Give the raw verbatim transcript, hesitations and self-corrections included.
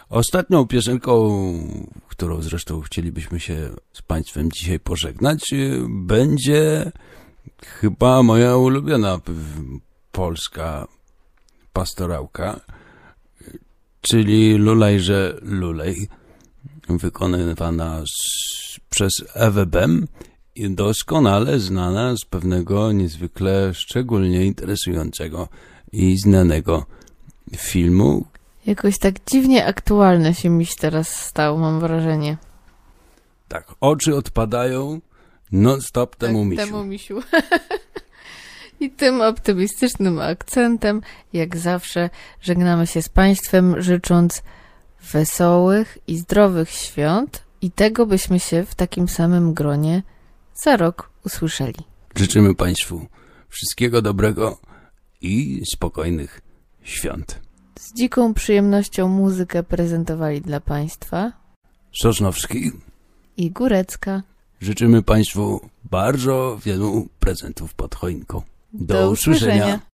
Ostatnią piosenką, którą zresztą chcielibyśmy się z Państwem dzisiaj pożegnać, będzie chyba moja ulubiona polska pastorałka, czyli Lulejże Lulej, wykonywana z, przez Ewę Bem i doskonale znana z pewnego niezwykle szczególnie interesującego i znanego filmu. Jakoś tak dziwnie aktualne się miś teraz stał, mam wrażenie. Tak, oczy odpadają non-stop temu tak, misiu. Temu misiu. I tym optymistycznym akcentem, jak zawsze, żegnamy się z Państwem, życząc wesołych i zdrowych świąt i tego, byśmy się w takim samym gronie za rok usłyszeli. Życzymy Państwu wszystkiego dobrego i spokojnych świąt. Z dziką przyjemnością muzykę prezentowali dla Państwa Sosnowski i Górecka. Życzymy Państwu bardzo wielu prezentów pod choinką. Do, Do usłyszenia. usłyszenia.